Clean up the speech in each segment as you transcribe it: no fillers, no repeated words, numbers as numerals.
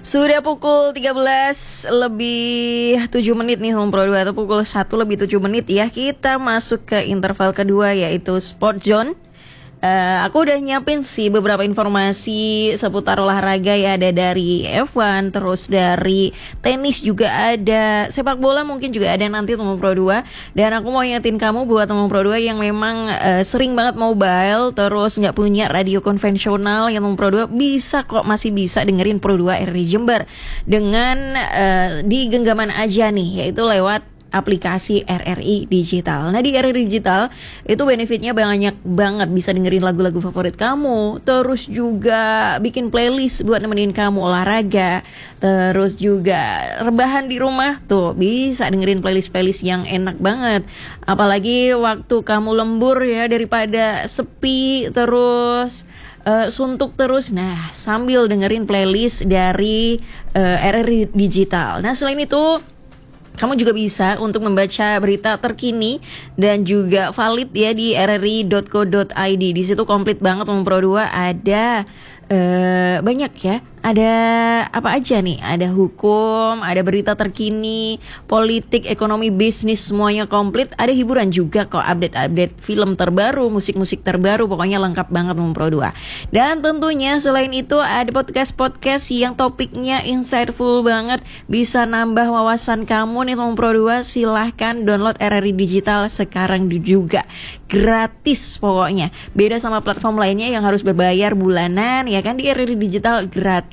Sudah pukul 13 lebih 7 menit nih Home Pro 2, atau pukul 1 lebih 7 menit ya. Kita masuk ke interval kedua, yaitu Sport Zone. Aku udah nyiapin sih beberapa informasi seputar olahraga ya. Ada dari F1, terus dari tenis juga ada, sepak bola mungkin juga ada nanti Home Pro 2. Dan aku mau ingetin kamu buat Home Pro 2 yang memang sering banget mobile, terus gak punya radio konvensional yang Home Pro 2, bisa kok, masih bisa dengerin Pro 2 RRI Jember dengan di genggaman aja nih, yaitu lewat aplikasi RRI Digital. Nah, di RRI Digital itu benefitnya banyak banget, bisa dengerin lagu-lagu favorit kamu, terus juga bikin playlist buat nemenin kamu olahraga, terus juga rebahan di rumah tuh bisa dengerin playlist-playlist yang enak banget. Apalagi waktu kamu lembur ya, daripada sepi terus suntuk terus, nah sambil dengerin playlist dari RRI Digital. Nah, selain itu kamu juga bisa untuk membaca berita terkini dan juga valid ya di rri.co.id. Di situ komplit banget Home Pro 2, ada banyak ya. Ada apa aja nih? Ada hukum, ada berita terkini, politik, ekonomi, bisnis, semuanya komplit. Ada hiburan juga kok, update-update film terbaru, musik-musik terbaru, pokoknya lengkap banget Home Pro 2. Dan tentunya selain itu ada podcast-podcast yang topiknya insightful banget, bisa nambah wawasan kamu nih Home Pro 2. Silahkan download RRI Digital sekarang juga. Gratis pokoknya. Beda sama platform lainnya yang harus berbayar bulanan ya kan, di RRI Digital gratis.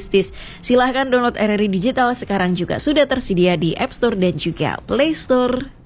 Silahkan download RRI Digital sekarang juga, sudah tersedia di App Store dan juga Play Store.